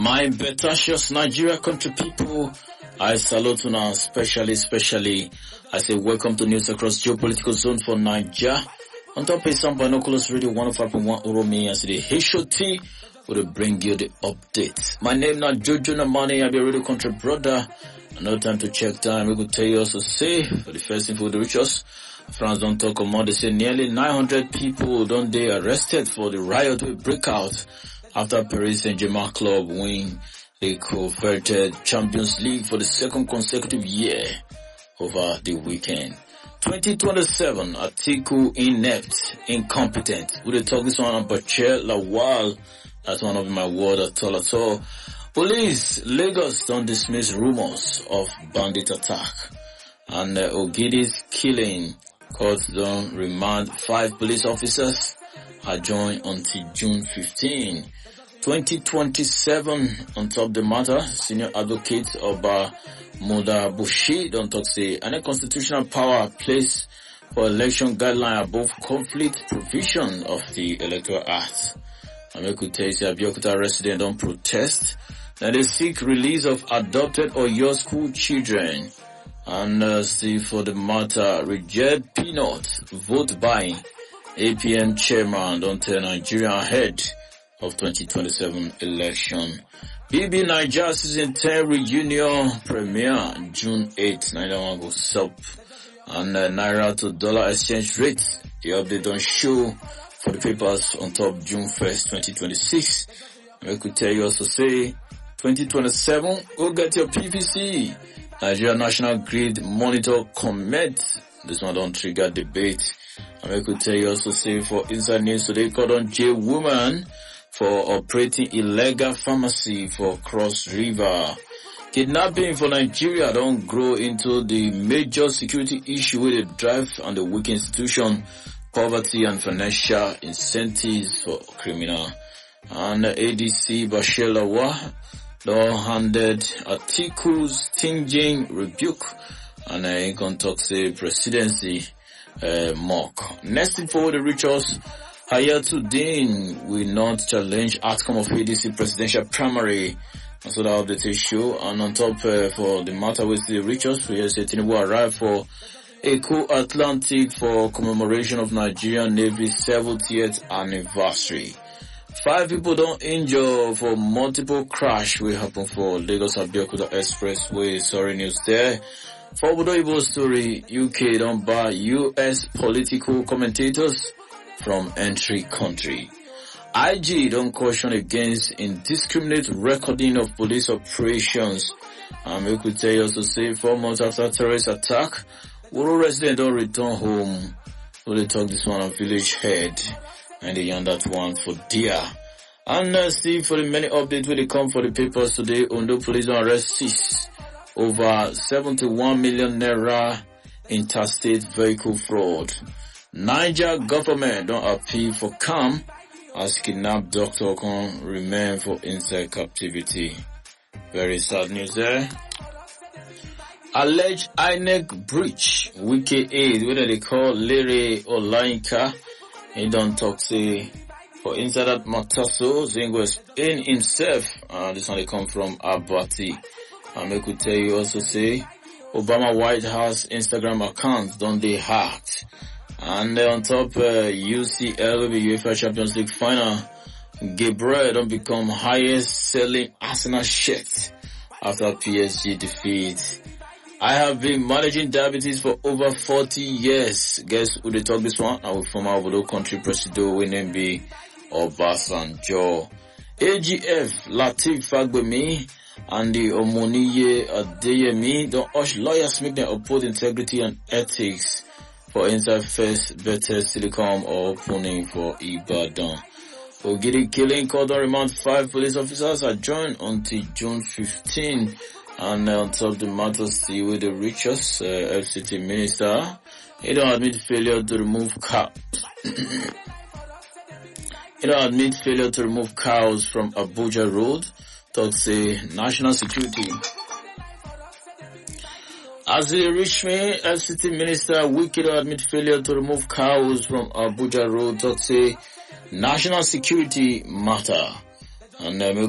My Betasios Nigeria country people, I salute you now, especially, I say welcome to news across geopolitical zone for Nigeria. On top of some binoculars radio 105.1 Oromi as the HOT will bring you the updates. My name now Jojo Namani, I be a radio country brother. No time to check time, we could tell you also say, for the first info to reach us, France don't talk about, they say nearly 900 people don't they arrested for the riot will break out after Paris Saint-Germain club win the coveted Champions League for the second consecutive year over the weekend. 2027, Atiku inept, incompetent. We will talk this one on Bachir Lawal. That's one of my words at all. Police, Lagos don't dismiss rumors of bandit attack. And Ogidi's killing, courts don't remand 5 police officers. Adjourned until June 15. 2027, on top of the matter, senior advocate of Muda Bushi don't talk say any constitutional power placed for election guideline above conflict provision of the Electoral Act. And we could tell you Abeokuta resident don't protest. Now they seek release of adopted or your school children. And see for the matter, reject peanuts, vote by APM chairman don't tell Nigeria ahead of 2027 election. BB Nigeria season 10 reunion premiere June 8. Nigeria will sup. And Naira to dollar exchange rate. The update don't show for the papers on top June 1st, 2026. And we could tell you also say 2027, go get your PVC. Nigeria National Grid Monitor Commit. This one don't trigger debate. And we could tell you also say for inside news today, called on J woman for operating illegal pharmacy for Cross River. Kidnapping for Nigeria don't grow into the major security issue with the drive on the weak institution, poverty and financial incentives for criminal. And ADC Bashir Lawal don't handed Atiku's stinging rebuke and Income Talk say presidency mock. Next info the reach us. Hayatuddin will not challenge outcome of ADC presidential primary. And so that update is show. And on top for the matter with the richest, we say Tinubu arrived for Eco Atlantic for commemoration of Nigerian Navy's 70th anniversary. 5 people don't injure for multiple crash will happen for Lagos Abeokuta Expressway. Sorry news there. For Obodo story, UK don't buy US political commentators from entry country. IG don't caution against indiscriminate recording of police operations. And we could tell you also say 4 months after terrorist attack, Wuro resident don't return home. So they talk this one on village head and they yarn that one for dear. And see for the many updates when they come for the papers today, Ondo police don't arrest 6 over 71 million naira interstate vehicle fraud. Niger government don't appeal for calm as kidnapped doctor can remain for inside captivity. Very sad news there. Alleged INEC breach, Wiki Aid, whether they call Larry Olayinka, he don't talk say for inside that Mataso, Zingo in himself, this one they come from Abati. And I could tell you also say Obama White House Instagram accounts don't they hacked. And on top, UCL, the UEFA Champions League final, Gabriel don't become highest selling Arsenal shirt after PSG defeat. I have been managing diabetes for over 40 years. Guess who they talk this one? Our former Obodo country president, Winning B. Obasanjo. AGF, Latif Fagbemi, and the Omoniye Adeyemi don't urge lawyers make them uphold integrity and ethics for inside first better Silicon or opening for Ibadan. Ogidi killing called on remand 5 police officers are joined until June 15. And on top of the matter still with the richest FCT minister, he don't admit failure to remove cows from Abuja Road. Talk say national security. As the Richmond FCT minister, Wiki don't admit failure to remove cows from Abuja Road. Talk say national security matter. And